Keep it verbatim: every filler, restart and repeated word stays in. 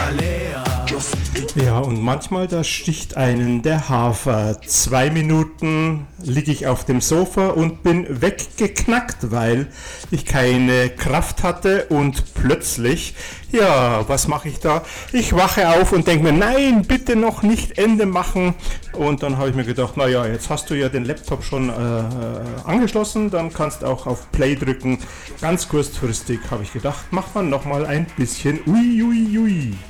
Ja, und manchmal, da sticht einen der Hafer. Zwei Minuten liege ich auf dem Sofa und bin weggeknackt, weil ich keine Kraft hatte und plötzlich, ja, was mache ich da? Ich wache auf und denke mir, nein, bitte noch nicht Ende machen. Und dann habe ich mir gedacht, naja, jetzt hast du ja den Laptop schon äh, angeschlossen, dann kannst du auch auf Play drücken. Ganz kurzfristig habe ich gedacht, macht man nochmal ein bisschen ui, ui, ui.